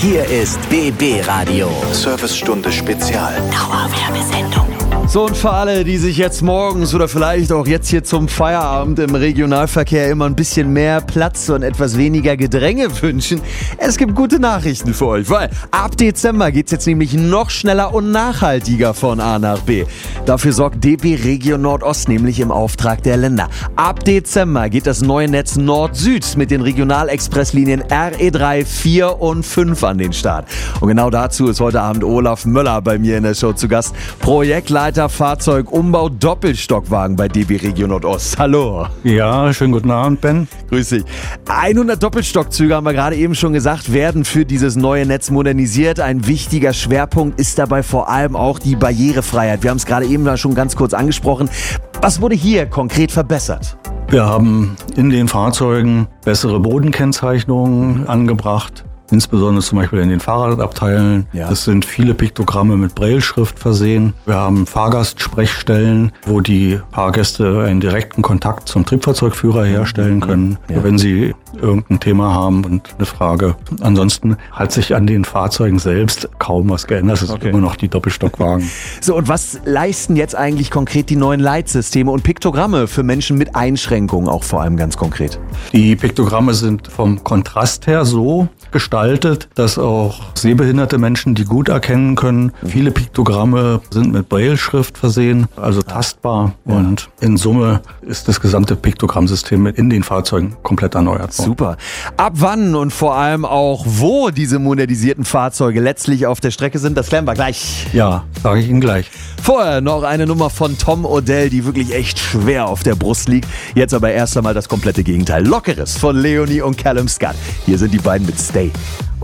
Hier ist BB Radio. Servicestunde Spezial. Dauerwerbesendung. So, und für alle, die sich jetzt morgens oder vielleicht auch jetzt hier zum Feierabend im Regionalverkehr immer ein bisschen mehr Platz und etwas weniger Gedränge wünschen, es gibt gute Nachrichten für euch, weil ab Dezember geht's jetzt nämlich noch schneller und nachhaltiger von A nach B. Dafür sorgt DB Regio Nordost nämlich im Auftrag der Länder. Ab Dezember geht das neue Netz Nord-Süd mit den Regionalexpresslinien RE3, 4 und 5 an den Start. Und genau dazu ist heute Abend Olaf Möller bei mir in der Show zu Gast, Projektleiter Fahrzeugumbau Doppelstockwagen bei DB Regio Nordost. Hallo. Ja, schönen guten Abend, Ben. Grüß dich. 100 Doppelstockzüge, haben wir gerade eben schon gesagt, werden für dieses neue Netz modernisiert. Ein wichtiger Schwerpunkt ist dabei vor allem auch die Barrierefreiheit. Wir haben es gerade eben da schon ganz kurz angesprochen. Was wurde hier konkret verbessert? Wir haben in den Fahrzeugen bessere Bodenkennzeichnungen angebracht. Insbesondere zum Beispiel in den Fahrradabteilen. Ja. Es sind viele Piktogramme mit Brailleschrift versehen. Wir haben Fahrgastsprechstellen, wo die Fahrgäste einen direkten Kontakt zum Triebfahrzeugführer herstellen können, wenn sie irgendein Thema haben und eine Frage. Ansonsten hat sich an den Fahrzeugen selbst kaum was geändert. Es sind immer noch die Doppelstockwagen. So, und was leisten jetzt eigentlich konkret die neuen Leitsysteme und Piktogramme für Menschen mit Einschränkungen auch vor allem ganz konkret? Die Piktogramme sind vom Kontrast her so gestaltet, dass auch sehbehinderte Menschen die gut erkennen können. Viele Piktogramme sind mit Brailleschrift versehen, also tastbar. Und in Summe ist das gesamte Piktogrammsystem in den Fahrzeugen komplett erneuert worden. Super. Ab wann und vor allem auch wo diese modernisierten Fahrzeuge letztlich auf der Strecke sind, das klären wir gleich. Ja, sage ich Ihnen gleich. Vorher noch eine Nummer von Tom Odell, die wirklich echt schwer auf der Brust liegt. Jetzt aber erst einmal das komplette Gegenteil. Lockeres von Leonie und Callum Scott. Hier sind die beiden mit Stay.